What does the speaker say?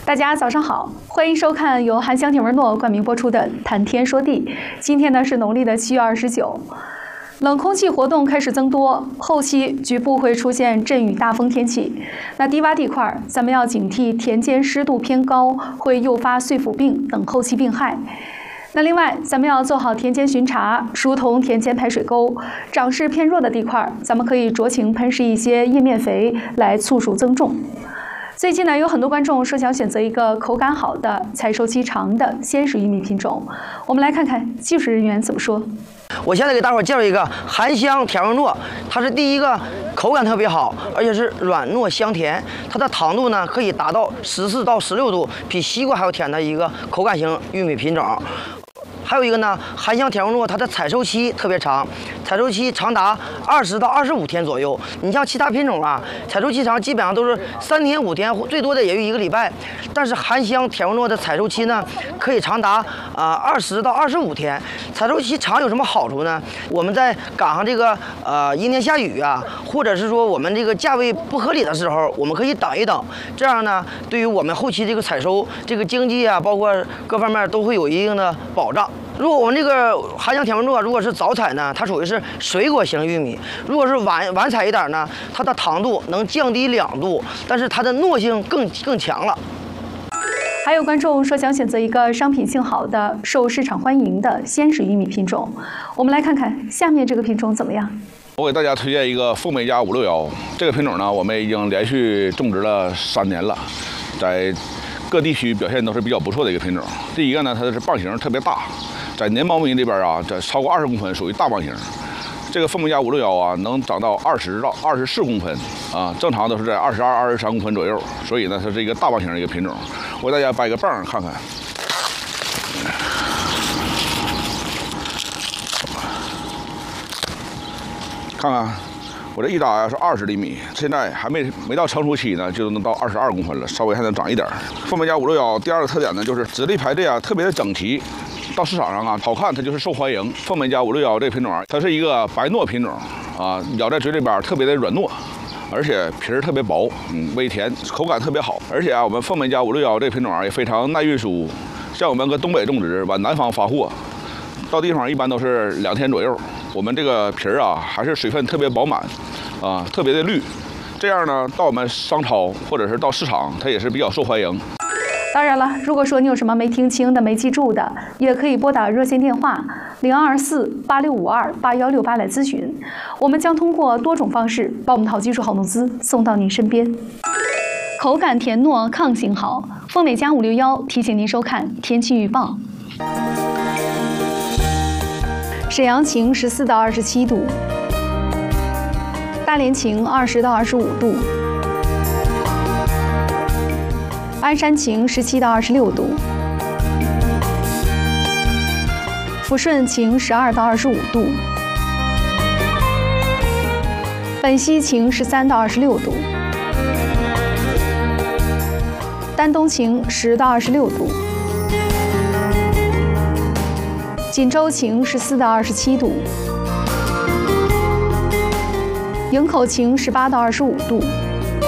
大家早上好，欢迎收看由韩湘铁文诺冠名播出的《谈天说地》。今天呢是农历的7月29，冷空气活动开始增多，后期局部会出现阵雨大风天气。那低洼地块，咱们要警惕田间湿度偏高，会诱发碎腐病等后期病害。那另外，咱们要做好田间巡查，疏通田间排水沟。长势偏弱的地块，咱们可以酌情喷施一些叶面肥来促熟增重。最近呢，有很多观众说想选择一个口感好的、采收期长的鲜食玉米品种。我们来看看技术人员怎么说。 我现在给大伙介绍一个韩湘田文诺，它是第一个口感特别好，而且是软糯香甜，它的糖度呢可以达到14到16度，比西瓜还要甜的一个口感型玉米品种。还有一个呢，韩湘田文诺它的采收期特别长，采收期长达20到25天左右。你像其他品种啊，采收期长基本上都是3天5天，最多的也就1个礼拜。但是韩湘田文诺的采收期呢，可以长达20到25天。采收期长有什么好处呢？我们在赶上这个阴天下雨啊，或者是说我们这个价位不合理的时候，我们可以等一等。这样呢，对于我们后期这个采收这个经济啊，包括各方面都会有一定的保障。如果我们这个韩湘田文诺如果是早采呢，它属于是水果型玉米；如果是晚采一点呢，它的糖度能降低2度，但是它的糯性更强了。 还有观众说想选择一个商品性好的、受市场欢迎的鲜食玉米品种，我们来看看下面这个品种怎么样。 我给大家推荐一个凤美家561，这个品种呢，我们已经连续种植了3年了，在各地区表现都是比较不错的一个品种。第一个呢，它是棒型特别大。在年苞米里边啊，这超过20公分属于大棒型。这个凤美家561啊，能长到20到24公分啊，正常都是在22、23公分左右。所以呢，它是一个大棒型的一个品种。我给大家掰个棒看看，看看我这一打呀是20厘米，现在还没到成熟期呢，就能到22公分了，稍微还能长一点。凤美家561第二个特点呢，就是籽粒排列啊特别的整齐。到市场上啊，好看它就是受欢迎。凤美家561这个品种，它是一个白糯品种啊，咬在嘴里边特别的软糯，而且皮儿特别薄，微甜，口感特别好。而且啊，我们凤美家561这个品种啊也非常耐运输，像我们搁东北种植，往南方发货，到地方一般都是2天左右。我们这个皮儿啊还是水分特别饱满，啊，特别的绿，这样呢到我们商超或者是到市场，它也是比较受欢迎。 当然了，如果说你有什么没听清的、没记住的，也可以拨打热线电话022486528168来咨询。我们将通过多种方式把我们的好技术、好农资送到您身边。口感甜糯，抗性好。凤美家561提醒您收看天气预报。沈阳晴14到27度，大连晴20到25度。鞍山晴17到26度，抚顺晴12到25度，本溪晴13到26度，丹东晴10到26度，锦州晴14到27度，营口晴18到25度。